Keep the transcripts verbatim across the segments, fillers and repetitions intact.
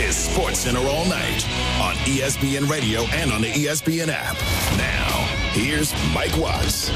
is SportsCenter all night on E S P N Radio and on the E S P N app. Now, here's Mike Watts.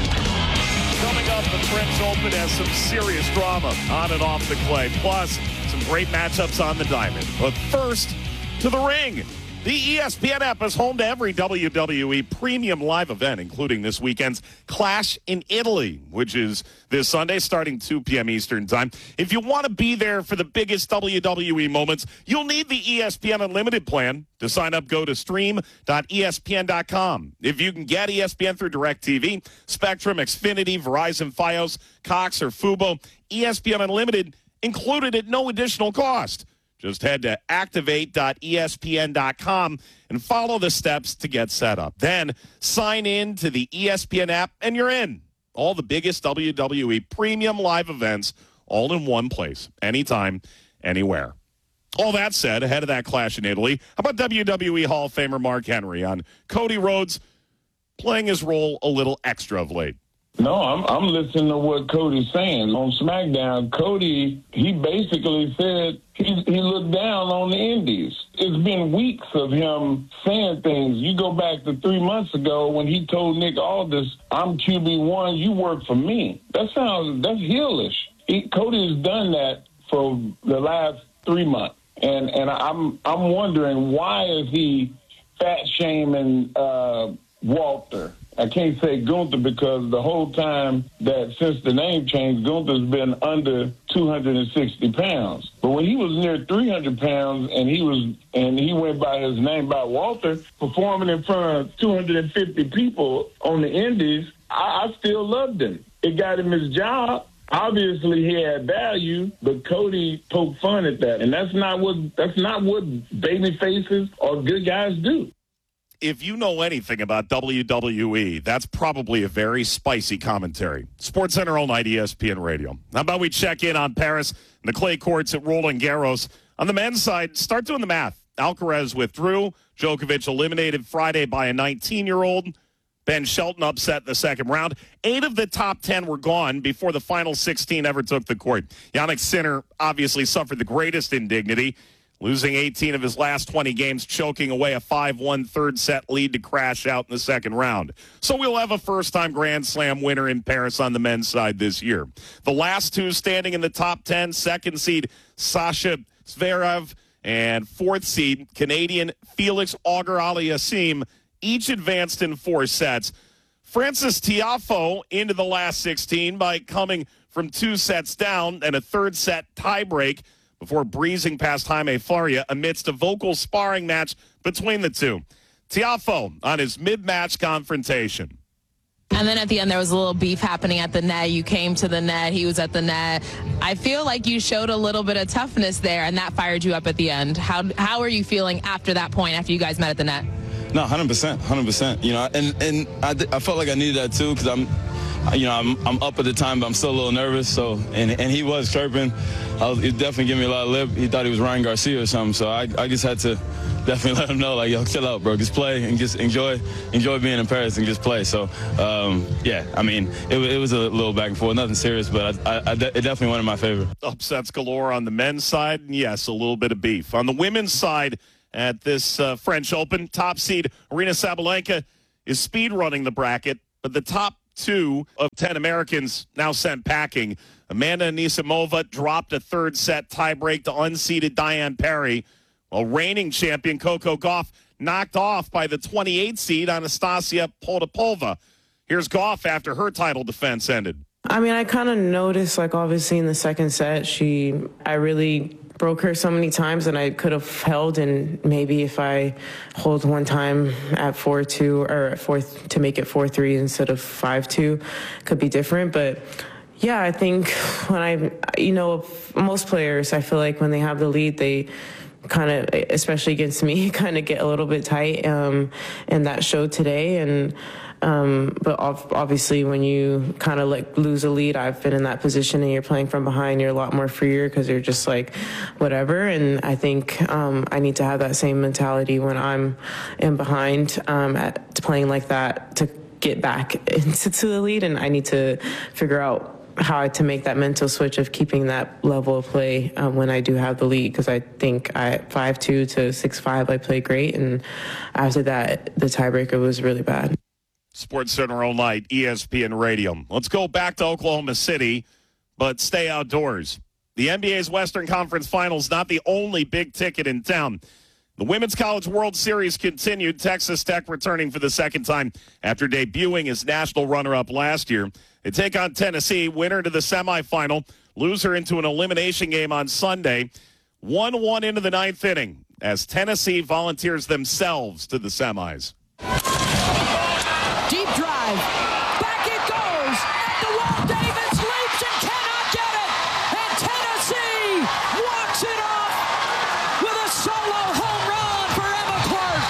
Coming up, the French Open has some serious drama on and off the clay, plus some great matchups on the diamond. But first, to the ring. The E S P N app is home to every W W E premium live event, including this weekend's Clash in Italy, which is this Sunday starting two p.m. Eastern Time. If you want to be there for the biggest W W E moments, you'll need the E S P N Unlimited plan. To sign up, go to stream dot E S P N dot com. If you can get E S P N through DirecTV, Spectrum, Xfinity, Verizon, Fios, Cox, or Fubo, E S P N Unlimited included at no additional cost. Just head to activate dot E S P N dot com and follow the steps to get set up. Then sign in to the E S P N app and you're in. All the biggest W W E premium live events all in one place, anytime, anywhere. All that said, ahead of that Clash in Italy, how about W W E Hall of Famer Mark Henry on Cody Rhodes playing his role a little extra of late? No, I'm I'm listening to what Cody's saying. On SmackDown, Cody, he basically said he, he looked down on the Indies. It's been weeks of him saying things. You go back to three months ago when he told Nick Aldis, I'm Q B one, you work for me. That sounds, that's heelish. He, Cody has done that for the last three months. And and I'm I'm wondering, why is he fat shaming uh, Walter? I can't say Gunther because the whole time that since the name change, Gunther's been under two hundred sixty pounds. But when he was near three hundred pounds and he was and he went by his name by Walter, performing in front of two hundred fifty people on the Indies, I, I still loved him. It got him his job. Obviously, he had value, but Cody poked fun at that, and that's not what that's not what baby faces or good guys do. If you know anything about W W E, that's probably a very spicy commentary. SportsCenter all night, E S P N Radio. How about we check in on Paris and the clay courts at Roland Garros? On the men's side, start doing the math. Alcaraz withdrew. Djokovic eliminated Friday by a nineteen-year-old. Ben Shelton upset in the second round. Eight of the top ten were gone before the final sixteen ever took the court. Jannik Sinner obviously suffered the greatest indignity, losing eighteen of his last twenty games, choking away a five one third set lead to crash out in the second round. So we'll have a first-time Grand Slam winner in Paris on the men's side this year. The last two standing in the top ten, second seed Sasha Zverev and fourth seed Canadian Felix Auger-Aliassime, each advanced in four sets. Frances Tiafoe into the last sixteen by coming from two sets down and a third set tiebreak before breezing past Jaime Faria amidst a vocal sparring match between the two. Tiafoe on his mid-match confrontation. And then at the end, there was a little beef happening at the net. You came to the net. He was at the net. I feel like you showed a little bit of toughness there, and that fired you up at the end. How how are you feeling after that point, after you guys met at the net? No, one hundred percent, one hundred percent. You know, and, and I, I felt like I needed that, too, because I'm, you know, I'm, I'm up at the time, but I'm still a little nervous. So, and, and he was chirping. I was, he definitely gave me a lot of lip. He thought he was Ryan Garcia or something. So I, I just had to definitely let him know, like, yo, chill out, bro. Just play and just enjoy, enjoy being in Paris and just play. So, um, yeah, I mean, it, it was a little back and forth, nothing serious, but I, I, I de- it definitely went in my favor. Upsets galore on the men's side, and yes, a little bit of beef. On the women's side, at this uh, French Open, top seed Aryna Sabalenka is speed running the bracket, but the top two of ten Americans now sent packing. Amanda Anisimova dropped a third set tiebreak to unseeded Diane Parry, while reigning champion Coco Gauff knocked off by the twenty-eight seed Anastasia Potapova. Here's Gauff after her title defense ended. I mean, I kind of noticed, like, obviously in the second set, she, I really broke her so many times, and I could have held, and maybe if I hold one time at four two or at four to make it four three instead of five two, could be different. But yeah, I think when I, you know, most players, I feel like when they have the lead, they kind of, especially against me, kind of get a little bit tight, um, and that showed today. And Um, but obviously when you kind of like lose a lead, I've been in that position and you're playing from behind, you're a lot more freer because you're just like whatever. And I think um, I need to have that same mentality when I'm in behind um, at playing like that to get back into to the lead. And I need to figure out how to make that mental switch of keeping that level of play um, when I do have the lead, because I think I five two to six five I played great, and after that the tiebreaker was really bad. Sports Center all night, E S P N Radio. Let's go back to Oklahoma City, but stay outdoors. The N B A's Western Conference Finals, not the only big ticket in town. The Women's College World Series continued. Texas Tech returning for the second time after debuting as national runner-up last year. They take on Tennessee, winner to the semifinal, loser into an elimination game on Sunday. one one into the ninth inning as Tennessee volunteers themselves to the semis. Deep drive. Back it goes. At the wall, Davis leaps and cannot get it. And Tennessee walks it off with a solo home run for Emma Clark.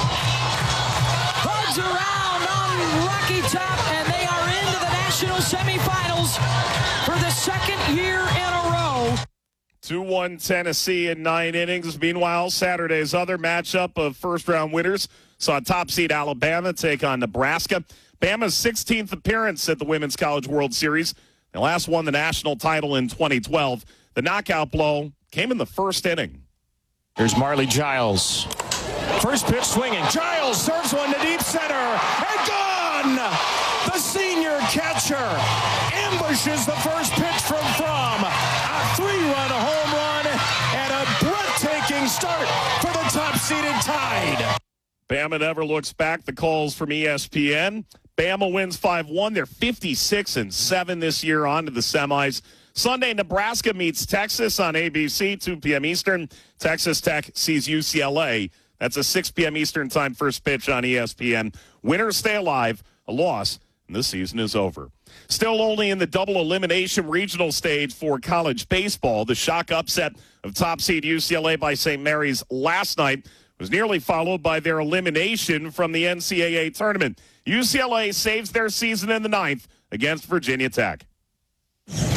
Hugs around on Rocky Top, and they are into the national semifinals for the second year in a row. two one Tennessee in nine innings. Meanwhile, Saturday's other matchup of first-round winners saw top seed Alabama take on Nebraska. Bama's sixteenth appearance at the Women's College World Series. They last won the national title in twenty twelve. The knockout blow came in the first inning. Here's Marley Giles. First pitch swinging. Giles serves one to deep center. And gone! The senior catcher ambushes the first pitch from Fromm. A three-run home run and a breathtaking start for the top-seeded Tide. Bama never looks back. The calls from E S P N. Bama wins five one. They're fifty-six and seven this year, on to the semis. Sunday, Nebraska meets Texas on A B C, two p.m. Eastern. Texas Tech sees U C L A. That's a six p.m. Eastern time first pitch on E S P N. Winners stay alive. A loss, and this season is over. Still only in the double elimination regional stage for college baseball. The shock upset of top seed U C L A by Saint Mary's last night was nearly followed by their elimination from the N C double A tournament. U C L A saves their season in the ninth against Virginia Tech. And U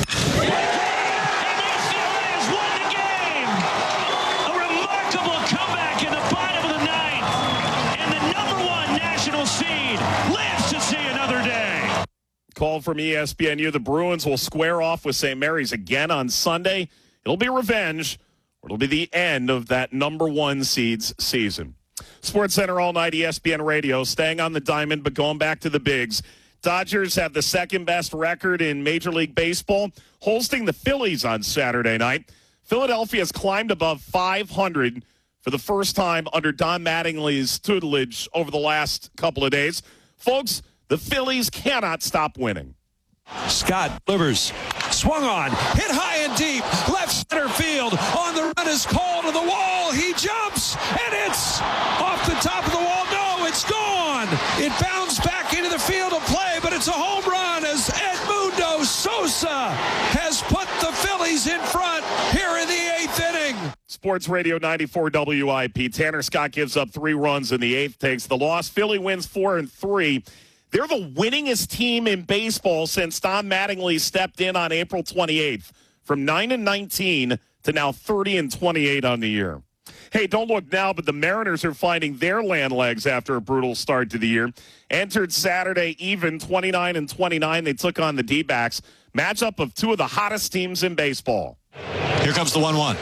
C L A has won the game. A remarkable comeback in the bottom of the ninth. And the number one national seed lives to see another day. Call from E S P N U. The Bruins will square off with Saint Mary's again on Sunday. It'll be revenge. It'll be the end of that number one seed's season. Sports Center all night, E S P N Radio, staying on the diamond, but going back to the bigs. Dodgers have the second best record in Major League Baseball, hosting the Phillies on Saturday night. Philadelphia has climbed above five hundred for the first time under Don Mattingly's tutelage over the last couple of days. Folks, the Phillies cannot stop winning. Scott delivers. Swung on. Hit high and deep. Left center field. On the run is called to the wall. He jumps. And it's off the top of the wall. No, it's gone. It bounced back into the field of play, but it's a home run as Edmundo Sosa has put the Phillies in front here in the eighth inning. Sports Radio ninety-four W I P. Tanner Scott gives up three runs in the eighth, takes the loss. Philly wins four and three. They're the winningest team in baseball since Don Mattingly stepped in on April twenty-eighth. From nine and nineteen to now thirty and twenty-eight on the year. Hey, don't look now, but the Mariners are finding their land legs after a brutal start to the year. Entered Saturday even, twenty-nine and twenty-nine. They took on the D-backs. Matchup of two of the hottest teams in baseball. Here comes the one one.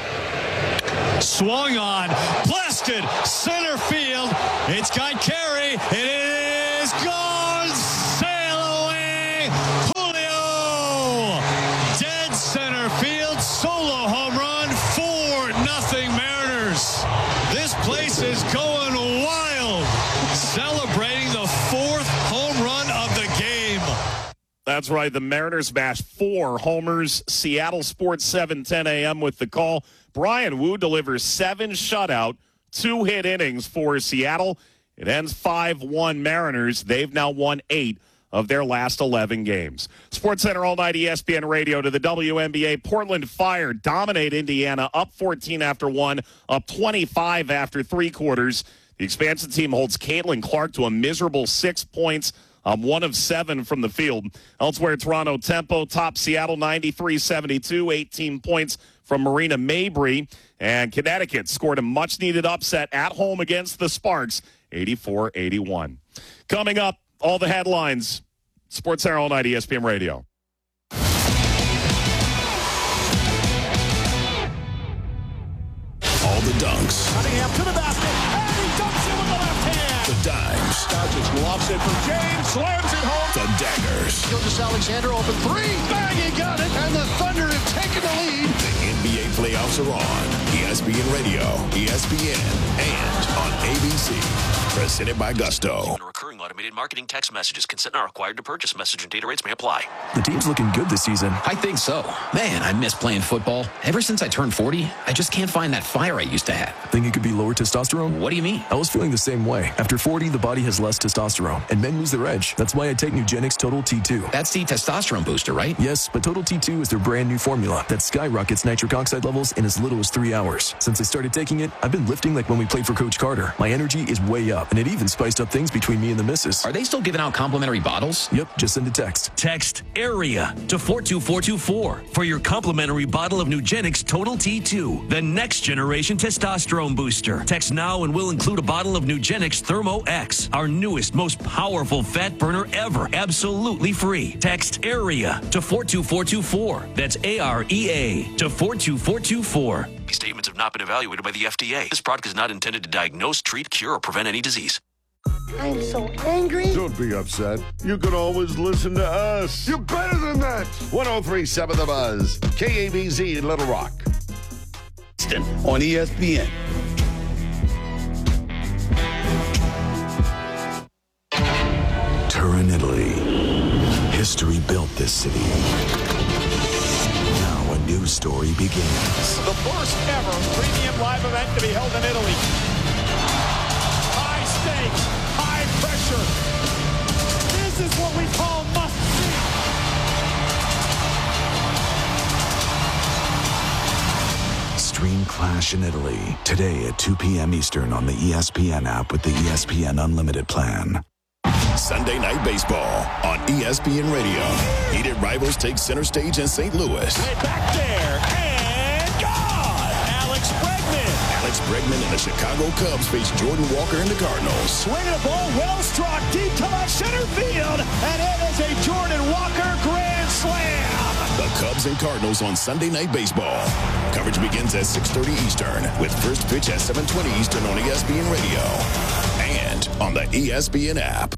Swung on, blasted, center field. It's got Carey. It is gone. Sail away, Julio. Dead center field, solo home run, four nothing Mariners. This place is going wild, celebrating the fourth home run of the game. That's right. The Mariners mashed four homers. Seattle Sports seven ten a.m. with the call. Brian Wu delivers seven shutout, two hit innings for Seattle. It ends five one Mariners. They've now won eight of their last eleven games. Sports Center all night, E S P N Radio to the W N B A. Portland Fire dominate Indiana, up fourteen after one, up twenty-five after three quarters. The expansion team holds Caitlin Clark to a miserable six points. Um, one of seven from the field. Elsewhere, Toronto Tempo top Seattle ninety-three seventy-two, eighteen points from Marina Mabry. And Connecticut scored a much-needed upset at home against the Sparks, eighty-four eighty-one. Coming up, all the headlines. Sports Center all night, E S P N Radio. All the dunks. Cunningham to the basket, and he dunks it with the left hand. The dimes. Doncic lofts it for James, slams it home. The daggers. Gilgeous Alexander open three, bang, he got it, and the Thunder have taken the lead. The N B A playoffs are on. E S P N Radio, E S P N, and on A B C. Presented by Gusto. Recurring automated marketing text messages. Consent not required to purchase. Message and data rates may apply. The team's looking good this season. I think so. Man, I miss playing football. Ever since I turned forty, I just can't find that fire I used to have. Think it could be lower testosterone? What do you mean? I was feeling the same way. After forty, the body has less testosterone, and men lose their edge. That's why I take Nugenix Total T two. That's the testosterone booster, right? Yes, but Total T two is their brand new formula that skyrockets nitric oxide levels in as little as three hours. Since I started taking it, I've been lifting like when we played for Coach Carter. My energy is way up, and it even spiced up things between me and the missus. Are they still giving out complimentary bottles? Yep, just send a text. Text AREA to four two four two four for your complimentary bottle of Nugenix Total T two, the next generation testosterone booster. Text now and we'll include a bottle of Nugenix Thermo X, our newest, most powerful fat burner ever, absolutely free. Text AREA to four two four two four. That's A R E A to four two four two four. These statements have not been evaluated by the F D A. This product is not intended to diagnose, treat, cure, or prevent any disease. I'm so angry. Don't be upset. You can always listen to us. You're better than that. one oh three point seven The Buzz. K A B Z in Little Rock. On E S P N. Turin, Italy. History built this city. Now a new story begins. The first ever premium live event to be held in Italy. High stakes, high pressure. This is what we call must see. Stream Clash in Italy today at two p.m. Eastern on the E S P N app with the E S P N Unlimited plan. Sunday Night Baseball on E S P N Radio. Heated rivals take center stage in Saint Louis. Way back there, and gone! Alex Bregman. Alex Bregman and the Chicago Cubs face Jordan Walker and the Cardinals. Swinging a ball well struck deep to left center field, and it is a Jordan Walker grand slam. The Cubs and Cardinals on Sunday Night Baseball. Coverage begins at six thirty Eastern with first pitch at seven twenty Eastern on E S P N Radio and on the E S P N app.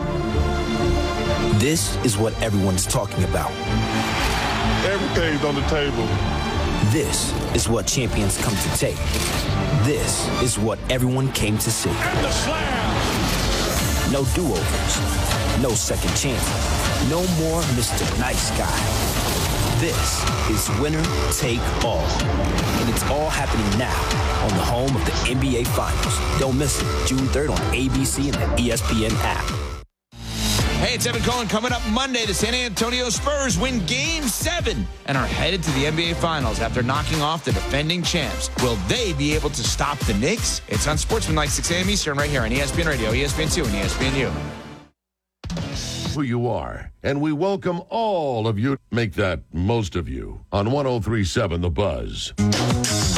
This is what everyone's talking about. Everything's on the table. This is what champions come to take. This is what everyone came to see. And the slam. No do-overs. No second chances. No more Mister Nice Guy. This is winner take all. And it's all happening now on the home of the N B A Finals. Don't miss it. June third on A B C and the E S P N app. Hey, it's Evan Cohen. Coming up Monday, the San Antonio Spurs win Game seven and are headed to the N B A Finals after knocking off the defending champs. Will they be able to stop the Knicks? It's on Sportsmanlike, six a.m. Eastern, right here on E S P N Radio, E S P N two, and E S P N U. Who you are, and we welcome all of you. Make that most of you on one oh three point seven The Buzz.